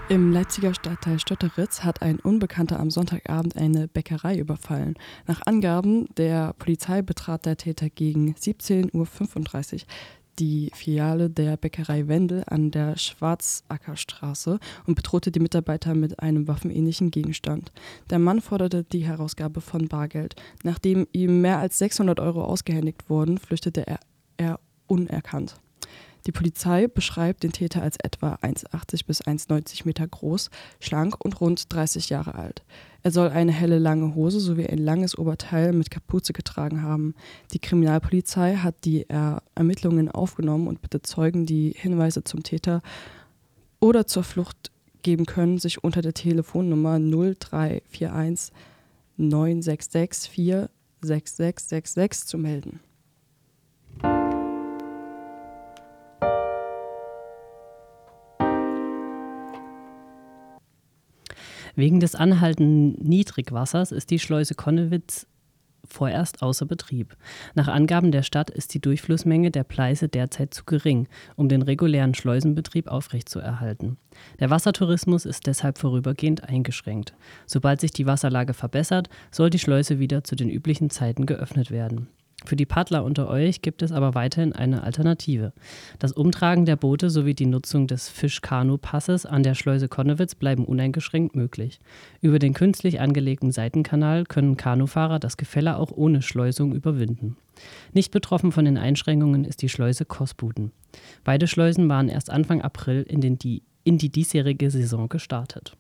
Im Leipziger Stadtteil Stötteritz hat ein Unbekannter am Sonntagabend eine Bäckerei überfallen. Nach Angaben der Polizei betrat der Täter gegen 17:35 Uhr die Filiale der Bäckerei Wendel an der Schwarzackerstraße und bedrohte die Mitarbeiter mit einem waffenähnlichen Gegenstand. Der Mann forderte die Herausgabe von Bargeld. Nachdem ihm mehr als 600 Euro ausgehändigt wurden, flüchtete er unerkannt. Die Polizei beschreibt den Täter als etwa 1,80 bis 1,90 Meter groß, schlank und rund 30 Jahre alt. Er soll eine helle lange Hose sowie ein langes Oberteil mit Kapuze getragen haben. Die Kriminalpolizei hat die Ermittlungen aufgenommen und bittet Zeugen, die Hinweise zum Täter oder zur Flucht geben können, sich unter der Telefonnummer 0341 966 46666 zu melden. Wegen des anhaltenden Niedrigwassers ist die Schleuse Connewitz vorerst außer Betrieb. Nach Angaben der Stadt ist die Durchflussmenge der Pleiße derzeit zu gering, um den regulären Schleusenbetrieb aufrechtzuerhalten. Der Wassertourismus ist deshalb vorübergehend eingeschränkt. Sobald sich die Wasserlage verbessert, soll die Schleuse wieder zu den üblichen Zeiten geöffnet werden. Für die Paddler unter euch gibt es aber weiterhin eine Alternative. Das Umtragen der Boote sowie die Nutzung des Fischkanu-Passes an der Schleuse Connewitz bleiben uneingeschränkt möglich. Über den künstlich angelegten Seitenkanal können Kanufahrer das Gefälle auch ohne Schleusung überwinden. Nicht betroffen von den Einschränkungen ist die Schleuse Kosbuden. Beide Schleusen waren erst Anfang April in die diesjährige Saison gestartet.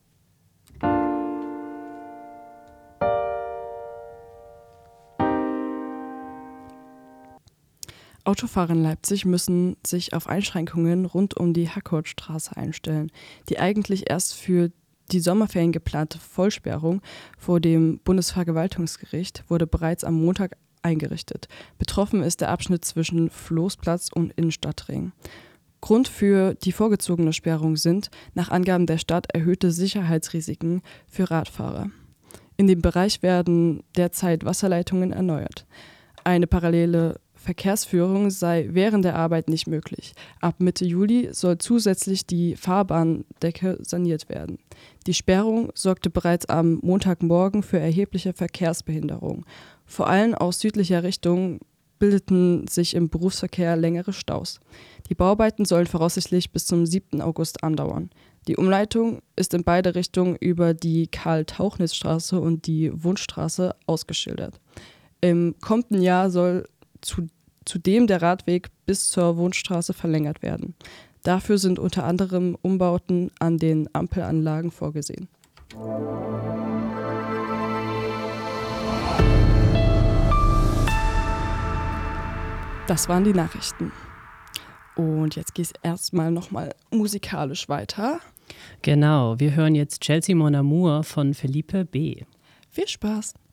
Autofahrer in Leipzig müssen sich auf Einschränkungen rund um die Hackholtstraße einstellen. Die eigentlich erst für die Sommerferien geplante Vollsperrung vor dem Bundesverwaltungsgericht wurde bereits am Montag eingerichtet. Betroffen ist der Abschnitt zwischen Floßplatz und Innenstadtring. Grund für die vorgezogene Sperrung sind, nach Angaben der Stadt, erhöhte Sicherheitsrisiken für Radfahrer. In dem Bereich werden derzeit Wasserleitungen erneuert. Eine parallele Verkehrsführung sei während der Arbeit nicht möglich. Ab Mitte Juli soll zusätzlich die Fahrbahndecke saniert werden. Die Sperrung sorgte bereits am Montagmorgen für erhebliche Verkehrsbehinderung. Vor allem aus südlicher Richtung bildeten sich im Berufsverkehr längere Staus. Die Bauarbeiten sollen voraussichtlich bis zum 7. August andauern. Die Umleitung ist in beide Richtungen über die Karl-Tauchnitz-Straße und die Wunschstraße ausgeschildert. Im kommenden Jahr soll zudem der Radweg bis zur Wunschstraße verlängert werden. Dafür sind unter anderem Umbauten an den Ampelanlagen vorgesehen. Das waren die Nachrichten. Und jetzt geht es erstmal nochmal musikalisch weiter. Genau, wir hören jetzt Chelsea Mon Amour von Felipe B. Viel Spaß!